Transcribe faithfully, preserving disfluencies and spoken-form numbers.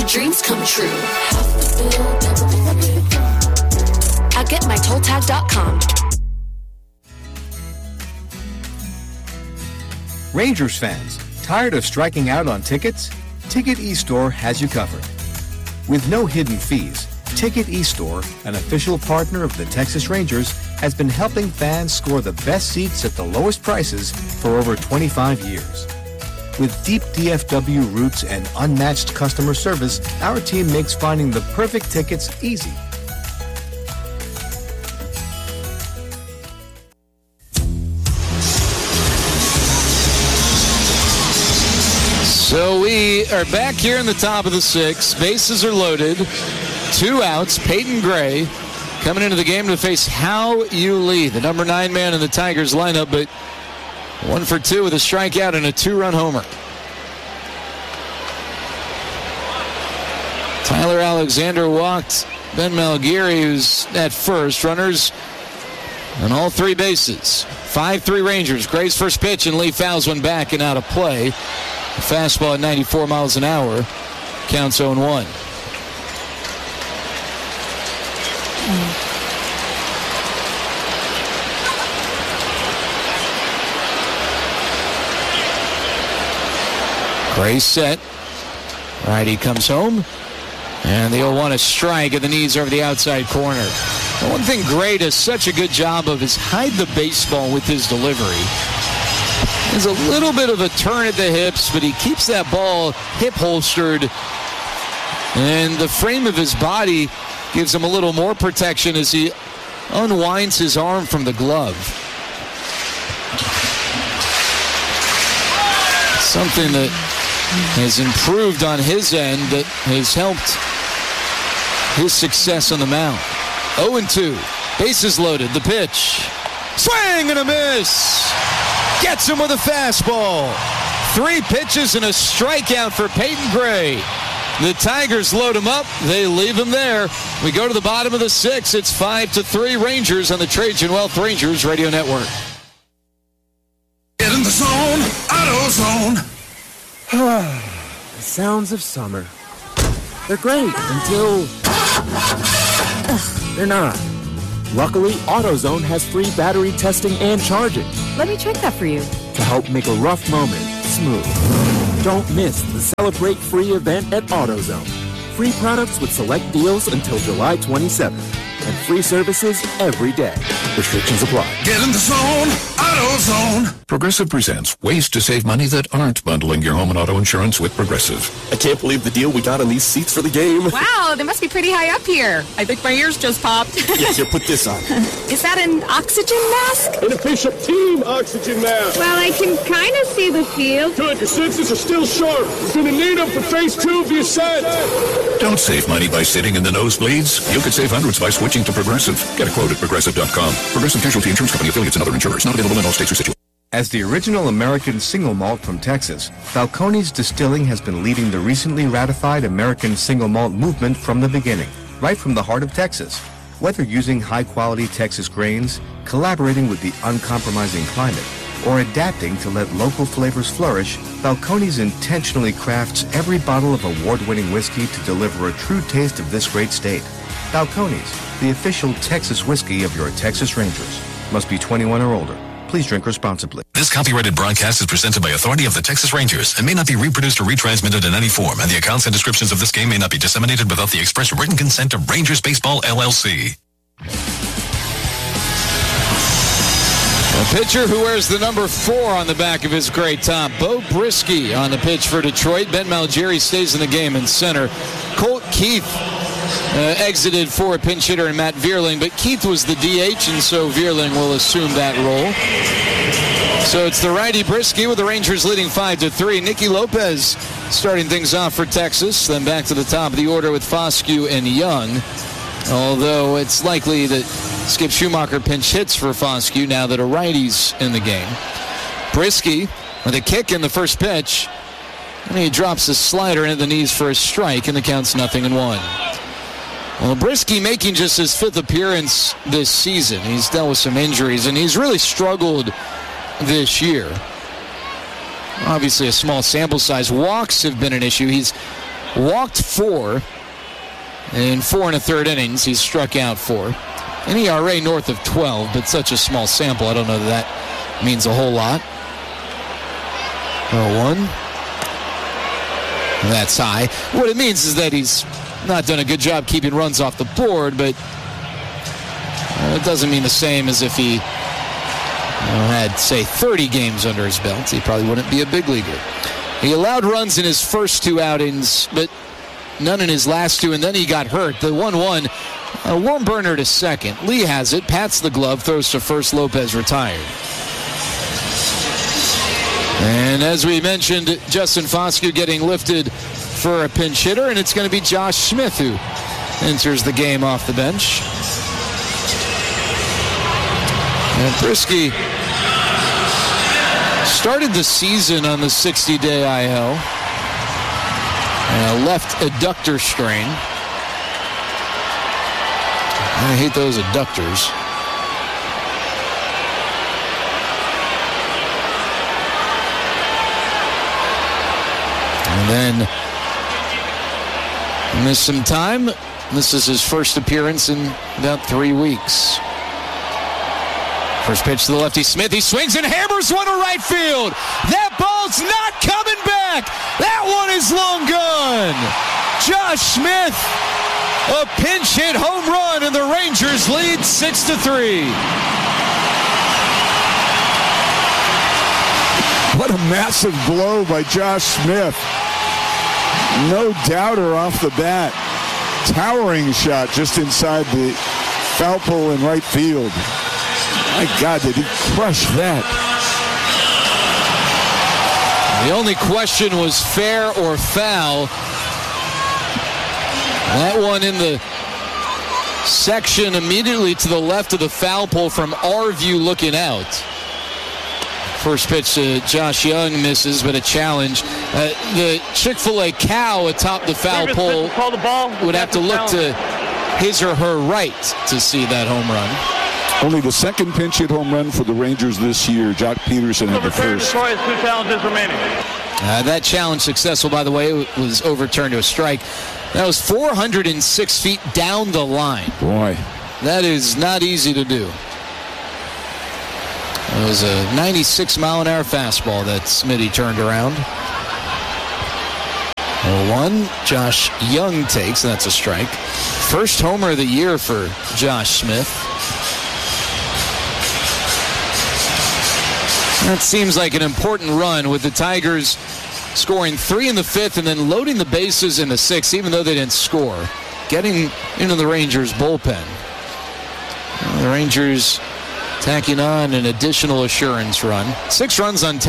dreams come true. At get my toll tag dot com. Rangers fans, tired of striking out on tickets? Ticket eStore has you covered. With no hidden fees, Ticket eStore, an official partner of the Texas Rangers, has been helping fans score the best seats at the lowest prices for over twenty-five years. With deep D F W roots and unmatched customer service, our team makes finding the perfect tickets easy. So we are back here in the top of the sixth. Bases are loaded. Two outs. Peyton Gray coming into the game to face Hao Yu Lee, the number nine man in the Tigers lineup, but one for two with a strikeout and a two-run homer. Tyler Alexander walked Ben Malgiri, who's at first. Runners on all three bases. five three Rangers. Gray's first pitch, and Lee fouls one back and out of play. A fastball at ninety-four miles an hour. Counts oh one. Gray set. Righty comes home. And the oh one, a strike, and the knees over the outside corner. The one thing Gray does such a good job of is hide the baseball with his delivery. There's a little bit of a turn at the hips, but he keeps that ball hip holstered. And the frame of his body gives him a little more protection as he unwinds his arm from the glove. Something that has improved on his end that has helped his success on the mound. oh and two. Bases loaded. The pitch. Swing and a miss. Gets him with a fastball. Three pitches and a strikeout for Peyton Gray. The Tigers load him up. They leave him there. We go to the bottom of the sixth. It's five to three Rangers on the Trajan Wealth Rangers Radio Network. Get in the zone. AutoZone. The sounds of summer. They're great until they're not. Luckily, AutoZone has free battery testing and charging. Let me check that for you. To help make a rough moment smooth. Don't miss the Celebrate Free event at AutoZone. Free products with select deals until July twenty-seventh. And free services every day. Restrictions apply. Get in the zone. AutoZone. Progressive presents ways to save money that aren't bundling your home and auto insurance with Progressive. I can't believe the deal we got on these seats for the game. Wow, they must be pretty high up here. I think my ears just popped. Yeah, here, put this on. Is that an oxygen mask? An official team oxygen mask. Well, I can kind of see the field. Good, your senses are still sharp. You're going to need them for phase two of your set. Don't save money by sitting in the nosebleeds. You could save hundreds by switching to Progressive. Get a quote at Progressive dot com. Progressive Casualty Insurance Company, affiliates, and other insurers. Not available in all states or situations. As the original American single malt from Texas, Falcone's Distilling has been leading the recently ratified American single malt movement from the beginning, right from the heart of Texas. Whether using high-quality Texas grains, collaborating with the uncompromising climate, or adapting to let local flavors flourish, Falcone's intentionally crafts every bottle of award-winning whiskey to deliver a true taste of this great state. Falcone's, the official Texas whiskey of your Texas Rangers. Must be twenty-one or older. Please drink responsibly. This copyrighted broadcast is presented by authority of the Texas Rangers and may not be reproduced or retransmitted in any form, and the accounts and descriptions of this game may not be disseminated without the express written consent of Rangers Baseball, L L C. A pitcher who wears the number four on the back of his gray top. Bo Brisky on the pitch for Detroit. Ben Malgiri stays in the game in center. Colt Keith uh, exited for a pinch hitter and Matt Vierling, but Keith was the D H, and so Vierling will assume that role. So it's the righty Brisky with the Rangers leading five to three. Nicky Lopez starting things off for Texas. Then back to the top of the order with Foscue and Young. Although it's likely that Skip Schumacher pinch hits for Foscue now that a righty's in the game. Brisky with a kick in the first pitch. And he drops a slider into the knees for a strike, and the count's nothing and one. Well, Brisky making just his fifth appearance this season. He's dealt with some injuries, and he's really struggled this year. Obviously a small sample size. Walks have been an issue. He's walked four in four and a third innings. He's struck out four. An E R A north of twelve, but such a small sample. I don't know that that means a whole lot. oh one. That's high. What it means is that he's not done a good job keeping runs off the board, but it doesn't mean the same as if he you know, had, say, thirty games under his belt. He probably wouldn't be a big leaguer. He allowed runs in his first two outings, but none in his last two, and then he got hurt. The one one, a warm burner to second. Lee has it, pats the glove, throws to first. Lopez retired. And as we mentioned, Justin Foscue getting lifted for a pinch hitter, and it's going to be Josh Smith who enters the game off the bench. And Brisky started the season on the sixty-day I L. And a left adductor strain. I hate those adductors. And then missed some time. This is his first appearance in about three weeks. First pitch to the lefty Smith. He swings and hammers one to right field. That ball's not coming back. That one is long gone. Josh Smith, a pinch hit home run, and the Rangers lead six to three. What a massive blow by Josh Smith. No doubter off the bat. Towering shot just inside the foul pole in right field. My God, did he crush that? The only question was fair or foul. That one in the section immediately to the left of the foul pole from our view looking out. First pitch to Josh Young misses, but a challenge. Uh, the Chick-fil-A cow atop the foul pole call the ball. would have to look to his or her right to see that home run. Only the second pinch hit home run for the Rangers this year. Jock Peterson had the first. Destroy has two challenges remaining. Uh, that challenge successful, by the way, was overturned to a strike. That was four hundred six feet down the line. Boy. That is not easy to do. It was a ninety-six mile an hour fastball that Smitty turned around. oh one, Josh Young takes, and that's a strike. First homer of the year for Josh Smith. That seems like an important run with the Tigers scoring three in the fifth and then loading the bases in the sixth, even though they didn't score. Getting into the Rangers' bullpen. The Rangers tacking on an additional assurance run. Six runs on ten.